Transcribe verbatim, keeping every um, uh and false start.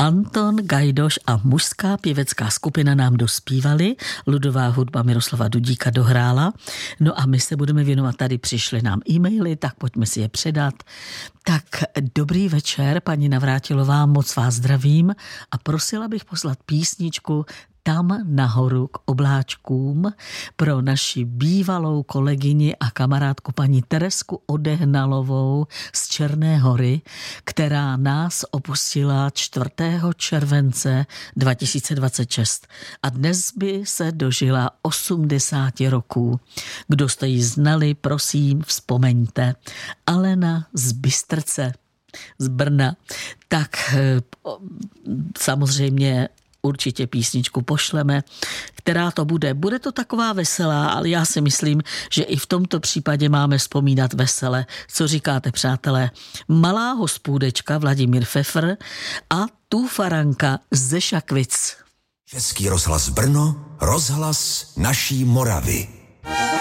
Anton Gajdoš a mužská pěvecká skupina nám dospívali, ludová hudba Miroslava Dudíka dohrála, no a my se budeme věnovat, tady přišly nám e-maily, tak pojďme si je předat. Tak dobrý večer, paní Navrátilová, moc vás zdravím a prosila bych poslat písničku Tam nahoru k obláčkům pro naši bývalou kolegyni a kamarádku paní Teresku Odehnalovou z Černé Hory, která nás opustila čtvrtého července dva tisíce dvacet šest a dnes by se dožila osmdesáti roků. Kdo jste ji znali, prosím, vzpomeňte. Alena z Bystrce, z Brna. Tak samozřejmě určitě písničku pošleme, která to bude. Bude to taková veselá, ale já si myslím, že i v tomto případě máme vzpomínat vesele. Co říkáte, přátelé? Malá hospůdečka Vladimír Pfeffer a tu faranka ze Šakvic. Český rozhlas Brno, rozhlas naší Moravy.